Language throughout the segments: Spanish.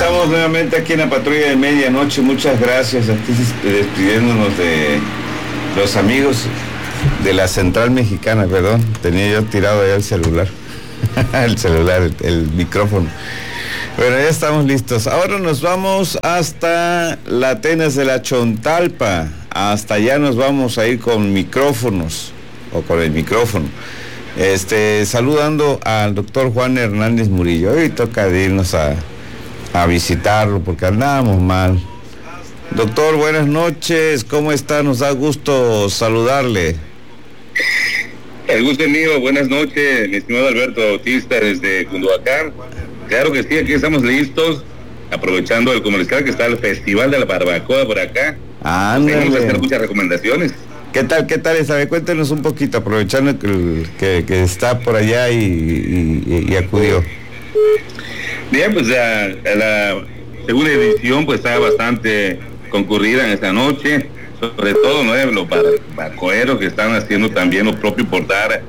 Estamos nuevamente aquí en la patrulla de medianoche. Muchas gracias. Aquí despidiéndonos de los amigos de la Central Mexicana. Perdón, tenía yo tirado allá el celular. el micrófono. Bueno, ya estamos listos. Ahora nos vamos hasta la Atenas de la Chontalpa. Hasta allá nos vamos a ir con micrófonos, o con el micrófono. Saludando al doctor Juan Hernández Murillo. Hoy toca de irnos a visitarlo porque andábamos mal. Doctor, buenas noches, ¿cómo está? Nos da gusto saludarle. El gusto es mío, buenas noches, mi estimado Alberto Bautista desde Cunduacán. Claro que sí, aquí estamos listos, aprovechando el comercial que está el Festival de la Barbacoa por acá. Vamos a hacer muchas recomendaciones. ¿Qué tal esa? Cuéntenos un poquito, aprovechando que está por allá y acudió. Bien, pues la segunda edición pues está bastante concurrida en esta noche, sobre todo, ¿no?, los barbacoeros que están haciendo también lo propio por dar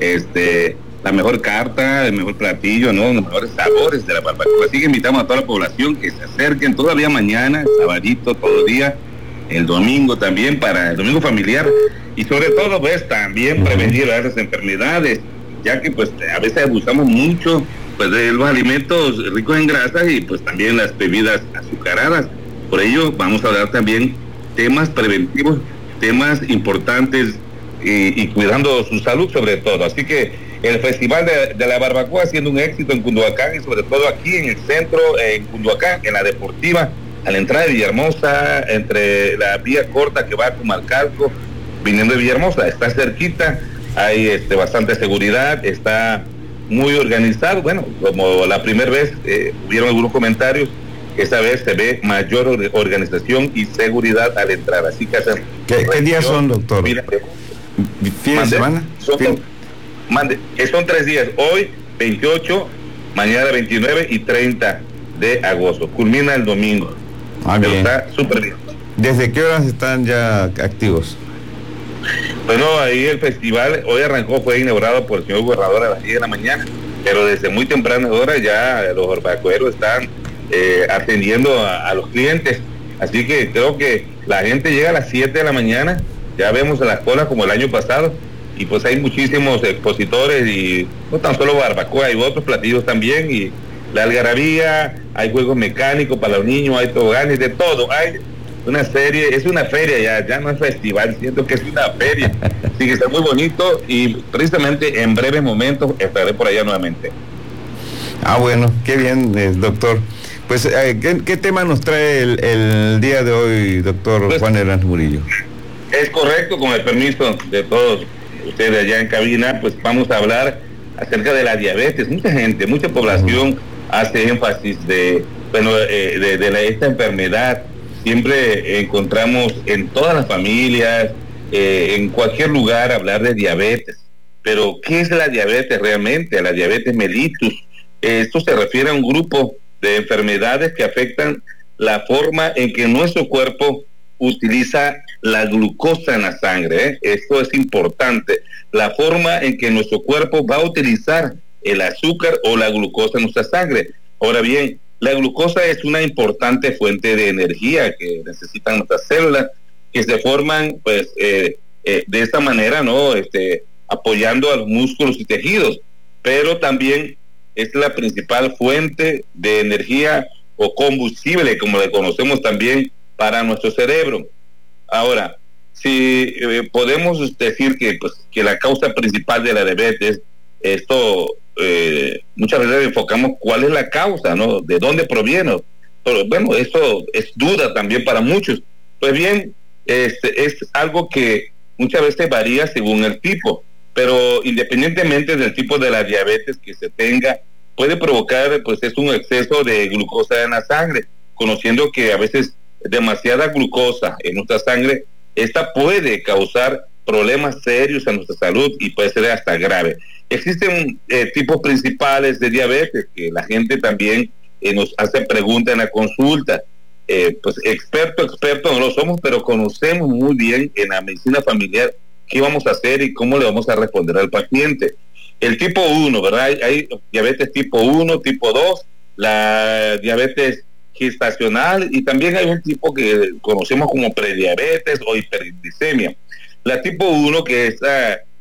la mejor carta, el mejor platillo, ¿no?, los mejores sabores de la barbacoa. Así que invitamos a toda la población que se acerquen todavía mañana, sabadito, todo el día, el domingo también, para el domingo familiar, y sobre todo pues también prevenir esas enfermedades, ya que pues a veces abusamos mucho pues de los alimentos ricos en grasas y pues también las bebidas azucaradas. Por ello vamos a hablar también temas preventivos, temas importantes y cuidando su salud sobre todo. Así que el Festival de la Barbacoa siendo un éxito en Cunduacán y sobre todo aquí en el centro, en Cunduacán, en la Deportiva, a la entrada de Villahermosa, entre la vía corta que va a Comalcalco, viniendo de Villahermosa, está cerquita, hay bastante seguridad, está muy organizado. Bueno, como la primera vez hubieron algunos comentarios, esta vez se ve mayor organización y seguridad al entrar. Así que hacen... ¿Qué días son, doctor? ¿Fin de semana? Son 3 días, hoy 28, mañana 29 y 30 de agosto. Culmina el domingo. Pero está súper bien. ¿Desde qué horas están ya activos? Bueno, ahí el festival hoy arrancó, fue inaugurado por el señor gobernador a las 10 de la mañana, pero desde muy tempranas horas ya los barbacoeros están atendiendo a los clientes. Así que creo que la gente llega a las 7 de la mañana, ya vemos las colas como el año pasado, y pues hay muchísimos expositores, y no tan solo barbacoa, hay otros platillos también, y la algarabía, hay juegos mecánicos para los niños, hay toboganes, de todo, hay una serie, es una feria ya no es festival, siento que es una feria, así que está muy bonito, y precisamente en breves momentos estaré por allá nuevamente. Bueno, qué bien, doctor. Pues, ¿qué tema nos trae el día de hoy, doctor pues, Juan Hernández Murillo? Es correcto, con el permiso de todos ustedes allá en cabina, pues vamos a hablar acerca de la diabetes. Mucha población hace énfasis de esta enfermedad. Siempre encontramos en todas las familias, en cualquier lugar, hablar de diabetes. Pero, ¿qué es la diabetes realmente? La diabetes mellitus. Esto se refiere a un grupo de enfermedades que afectan la forma en que nuestro cuerpo utiliza la glucosa en la sangre. Esto es importante. La forma en que nuestro cuerpo va a utilizar el azúcar o la glucosa en nuestra sangre. Ahora bien, la glucosa es una importante fuente de energía que necesitan nuestras células, que se forman pues de esta manera, ¿no? Apoyando a los músculos y tejidos, pero también es la principal fuente de energía o combustible, como le conocemos también, para nuestro cerebro. Ahora, si podemos decir que la causa principal de la diabetes, muchas veces enfocamos cuál es la causa, ¿no? ¿De dónde proviene? Pero bueno, eso es duda también para muchos. Pues bien, es algo que muchas veces varía según el tipo, pero independientemente del tipo de la diabetes que se tenga, puede provocar, pues es un exceso de glucosa en la sangre, conociendo que a veces demasiada glucosa en nuestra sangre, esta puede causar problemas serios a nuestra salud y puede ser hasta grave. Existen tipos principales de diabetes que la gente también nos hace preguntas en la consulta. Pues experto no lo somos, pero conocemos muy bien en la medicina familiar qué vamos a hacer y cómo le vamos a responder al paciente. El tipo 1, ¿verdad? Hay diabetes tipo 1, tipo 2, la diabetes gestacional, y también hay un tipo que conocemos como prediabetes o hiperglicemia. La tipo 1, que es,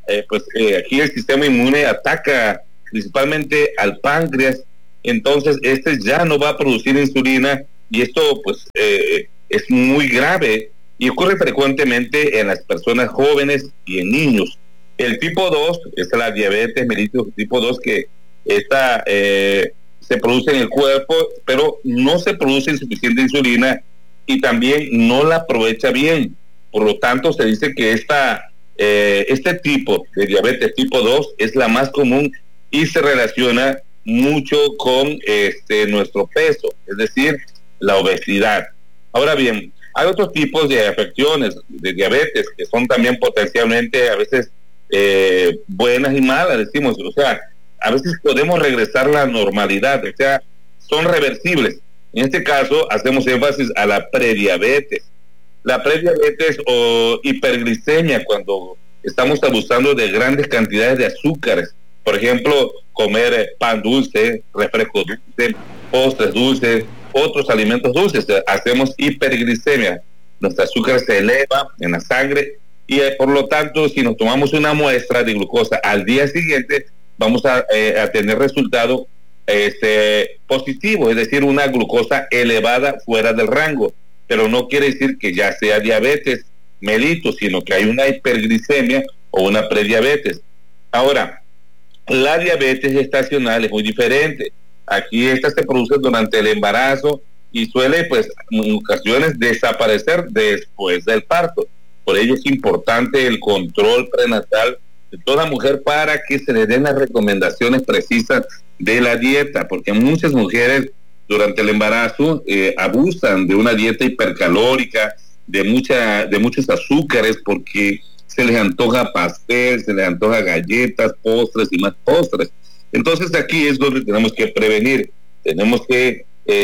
aquí el sistema inmune ataca principalmente al páncreas, entonces este ya no va a producir insulina, y esto pues es muy grave y ocurre frecuentemente en las personas jóvenes y en niños. El tipo 2 es la diabetes mellitus tipo 2, que esta se produce en el cuerpo, pero no se produce insuficiente insulina y también no la aprovecha bien. Por lo tanto, se dice que este tipo de diabetes tipo 2 es la más común y se relaciona mucho con nuestro peso, es decir, la obesidad. Ahora bien, hay otros tipos de afecciones de diabetes que son también potencialmente a veces buenas y malas, decimos, o sea, a veces podemos regresar a la normalidad, o sea, son reversibles. En este caso, hacemos énfasis a la prediabetes. La prediabetes o hiperglicemia, cuando estamos abusando de grandes cantidades de azúcares, por ejemplo, comer pan dulce, refresco dulce, postres dulces, otros alimentos dulces, hacemos hiperglicemia. Nuestro azúcar se eleva en la sangre y por lo tanto, si nos tomamos una muestra de glucosa al día siguiente, vamos a tener resultado positivo, es decir, una glucosa elevada fuera del rango, pero no quiere decir que ya sea diabetes mellitus, sino que hay una hiperglicemia o una prediabetes. Ahora, la diabetes gestacional es muy diferente. Aquí esta se produce durante el embarazo y suele, pues, en ocasiones desaparecer después del parto. Por ello es importante el control prenatal de toda mujer para que se le den las recomendaciones precisas de la dieta, porque muchas mujeres durante el embarazo abusan de una dieta hipercalórica, de muchos azúcares, porque se les antoja pastel, se les antoja galletas, postres y más postres. Entonces aquí es donde tenemos que prevenir. Tenemos que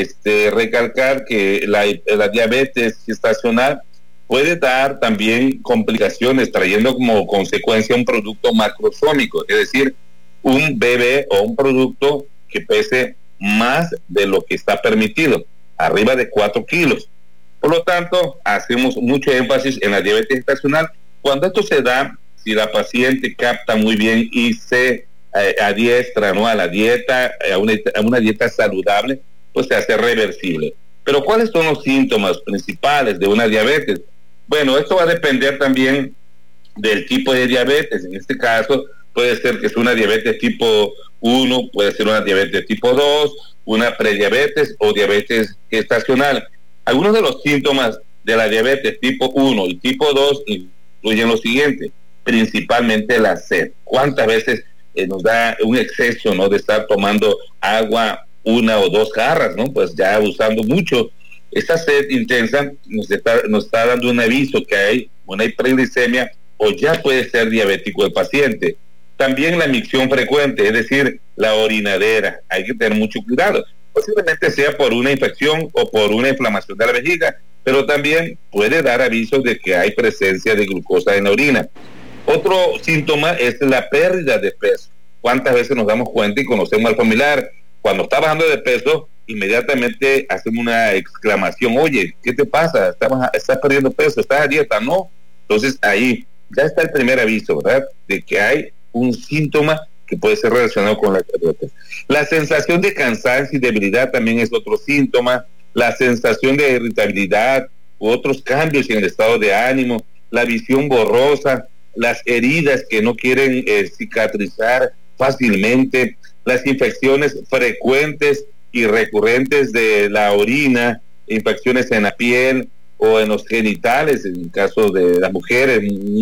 recalcar que la diabetes gestacional puede dar también complicaciones, trayendo como consecuencia un producto macrosómico, es decir, un bebé o un producto que pese más de lo que está permitido, arriba de 4 kilos. Por lo tanto, hacemos mucho énfasis en la diabetes gestacional. Cuando esto se da, si la paciente capta muy bien y se adiestra, ¿no?, a la dieta, a una dieta saludable, pues se hace reversible. Pero ¿cuáles son los síntomas principales de una diabetes? Bueno, esto va a depender también del tipo de diabetes. En este caso, puede ser que es una diabetes tipo 1, puede ser una diabetes tipo 2, una prediabetes o diabetes gestacional. Algunos de los síntomas de la diabetes tipo 1 y tipo 2 incluyen lo siguiente: principalmente la sed. ¿Cuántas veces nos da un exceso, ¿no?, de estar tomando agua 1 o 2 jarras, ¿no? Pues ya usando mucho. Esta sed intensa nos está dando un aviso que hay una hiperglicemia o ya puede ser diabético el paciente. También la micción frecuente, es decir, la orinadera. Hay que tener mucho cuidado. Posiblemente sea por una infección o por una inflamación de la vejiga, pero también puede dar avisos de que hay presencia de glucosa en la orina. Otro síntoma es la pérdida de peso. ¿Cuántas veces nos damos cuenta y conocemos al familiar? Cuando está bajando de peso, inmediatamente hacemos una exclamación: oye, ¿qué te pasa? ¿Estás perdiendo peso? ¿Estás a dieta? No. Entonces ahí ya está el primer aviso, ¿verdad?, de que hay un síntoma que puede ser relacionado con la diabetes. La sensación de cansancio y debilidad también es otro síntoma. La sensación de irritabilidad u otros cambios en el estado de ánimo, la visión borrosa, las heridas que no quieren cicatrizar fácilmente, las infecciones frecuentes y recurrentes de la orina, infecciones en la piel o en los genitales, en el caso de las mujeres,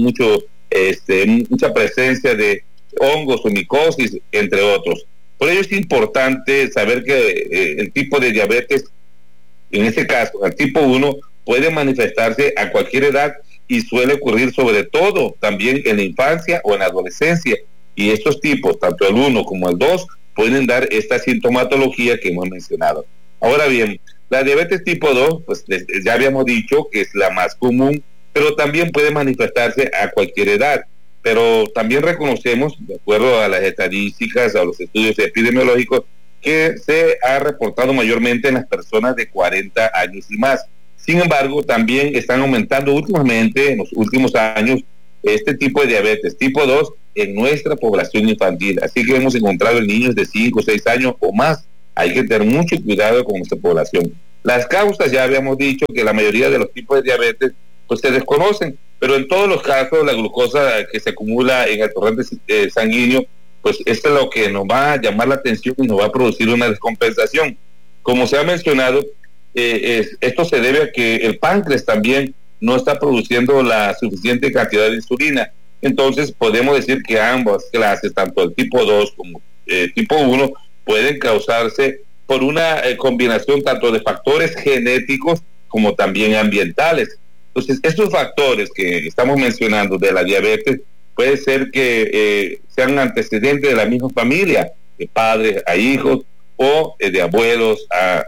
mucha presencia de hongos o micosis, entre otros. Por ello es importante saber que el tipo de diabetes, en este caso, el tipo 1, puede manifestarse a cualquier edad y suele ocurrir sobre todo también en la infancia o en la adolescencia. Y estos tipos, tanto el 1 como el 2, pueden dar esta sintomatología que hemos mencionado. Ahora bien, la diabetes tipo 2, pues ya habíamos dicho que es la más común, pero también puede manifestarse a cualquier edad. Pero también reconocemos, de acuerdo a las estadísticas, a los estudios epidemiológicos, que se ha reportado mayormente en las personas de 40 años y más. Sin embargo, también están aumentando últimamente, en los últimos años, este tipo de diabetes tipo 2 en nuestra población infantil. Así que hemos encontrado en niños de 5 o 6 años o más. Hay que tener mucho cuidado con nuestra población. Las causas, ya habíamos dicho que la mayoría de los tipos de diabetes pues se desconocen, pero en todos los casos la glucosa que se acumula en el torrente sanguíneo, pues esto es lo que nos va a llamar la atención y nos va a producir una descompensación. Como se ha mencionado, esto se debe a que el páncreas también no está produciendo la suficiente cantidad de insulina. Entonces podemos decir que ambas clases, tanto el tipo 2 como tipo 1, pueden causarse por una combinación tanto de factores genéticos como también ambientales. Entonces, estos factores que estamos mencionando de la diabetes puede ser que sean antecedentes de la misma familia, de padres a hijos o de abuelos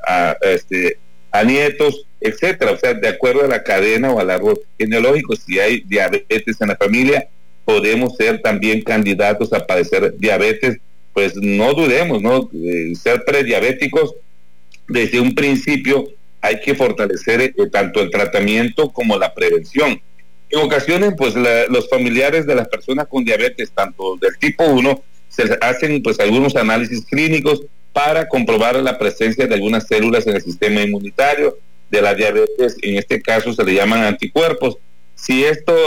a nietos, etcétera. O sea, de acuerdo a la cadena o al árbol genealógico, si hay diabetes en la familia, podemos ser también candidatos a padecer diabetes. Pues no dudemos, ¿no? Ser prediabéticos desde un principio. Hay que fortalecer tanto el tratamiento como la prevención. En ocasiones, pues los familiares de las personas con diabetes, tanto del tipo 1, se hacen pues algunos análisis clínicos para comprobar la presencia de algunas células en el sistema inmunitario de la diabetes. En este caso se le llaman anticuerpos. Si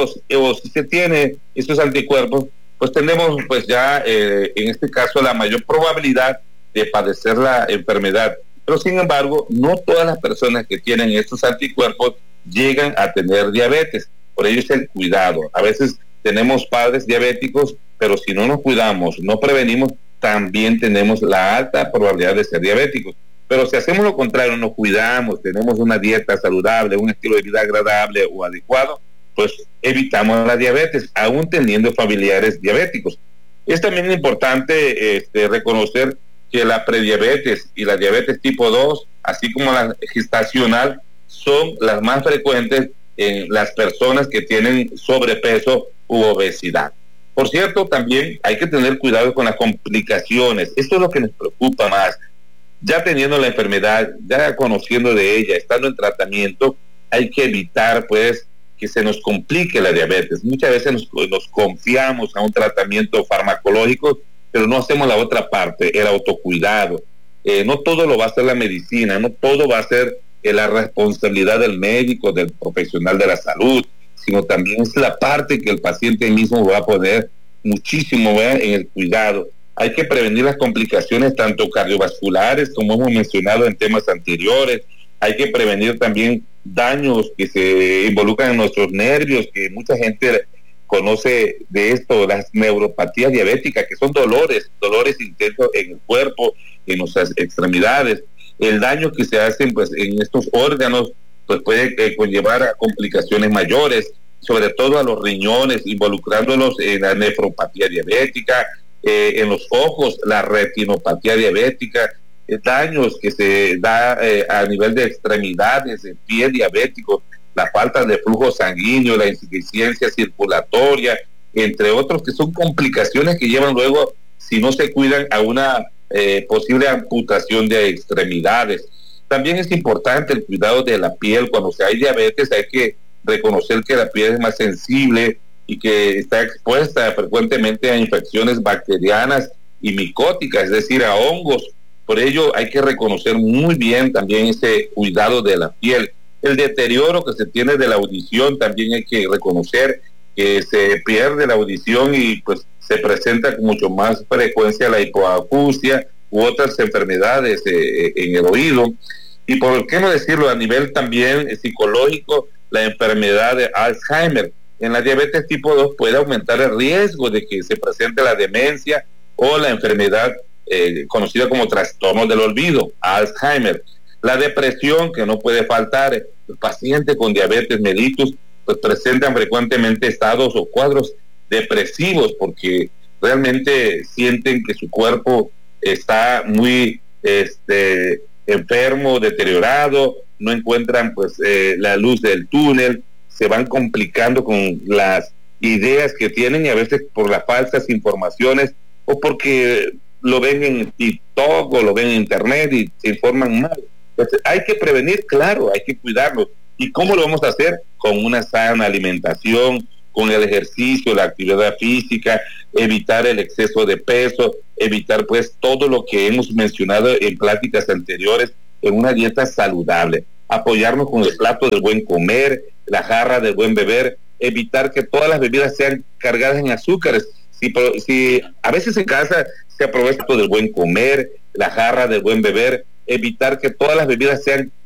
se tiene estos anticuerpos, pues tenemos pues ya en este caso la mayor probabilidad de padecer la enfermedad. Pero sin embargo, no todas las personas que tienen estos anticuerpos llegan a tener diabetes. Por ello es el cuidado. A veces tenemos padres diabéticos, pero si no nos cuidamos, no prevenimos, también tenemos la alta probabilidad de ser diabéticos. Pero si hacemos lo contrario, nos cuidamos, tenemos una dieta saludable, un estilo de vida agradable o adecuado, pues evitamos la diabetes, aún teniendo familiares diabéticos. Es también importante reconocer que la prediabetes y la diabetes tipo 2, así como la gestacional, son las más frecuentes en las personas que tienen sobrepeso u obesidad. Por cierto, también hay que tener cuidado con las complicaciones. Esto es lo que nos preocupa más. Ya teniendo la enfermedad, ya conociendo de ella, estando en tratamiento, hay que evitar pues que se nos complique la diabetes. Muchas veces nos confiamos a un tratamiento farmacológico, pero no hacemos la otra parte, el autocuidado. No todo lo va a hacer la medicina, no todo va a ser la responsabilidad del médico, del profesional de la salud, sino también es la parte que el paciente mismo va a poner muchísimo en el cuidado. Hay que prevenir las complicaciones tanto cardiovasculares, como hemos mencionado en temas anteriores. Hay que prevenir también daños que se involucran en nuestros nervios, que mucha gente conoce de esto, las neuropatías diabéticas, que son dolores intensos en el cuerpo, en nuestras extremidades. El daño que se hacen pues en estos órganos pues puede conllevar a complicaciones mayores, sobre todo a los riñones, involucrándolos en la nefropatía diabética, en los ojos, la retinopatía diabética, daños que se da a nivel de extremidades, el pie diabético, la falta de flujo sanguíneo, la insuficiencia circulatoria, entre otros, que son complicaciones que llevan luego, si no se cuidan, a una posible amputación de extremidades. También es importante el cuidado de la piel. Cuando hay diabetes hay que reconocer que la piel es más sensible y que está expuesta frecuentemente a infecciones bacterianas y micóticas, es decir, a hongos. Por ello hay que reconocer muy bien también ese cuidado de la piel. El deterioro que se tiene de la audición también hay que reconocer que se pierde la audición y pues se presenta con mucho más frecuencia la hipoacusia u otras enfermedades en el oído. Y por qué no decirlo, a nivel también psicológico, la enfermedad de Alzheimer. En la diabetes tipo 2 puede aumentar el riesgo de que se presente la demencia o la enfermedad conocida como trastorno del olvido, Alzheimer. La depresión, que no puede faltar. Los pacientes con diabetes mellitus pues presentan frecuentemente estados o cuadros depresivos porque realmente sienten que su cuerpo está muy enfermo, deteriorado, no encuentran pues la luz del túnel, se van complicando con las ideas que tienen y a veces por las falsas informaciones o porque lo ven en TikTok o lo ven en internet y se informan mal. Entonces, hay que prevenir, claro, hay que cuidarlo. ¿Y cómo lo vamos a hacer? Con una sana alimentación, con el ejercicio, la actividad física, evitar el exceso de peso, evitar pues todo lo que hemos mencionado en pláticas anteriores, en una dieta saludable, apoyarnos con el plato del buen comer, la jarra del buen beber, evitar que todas las bebidas sean cargadas en azúcares. Si a veces en casa se aprovecha del buen comer, la jarra del buen beber, evitar que todas las bebidas sean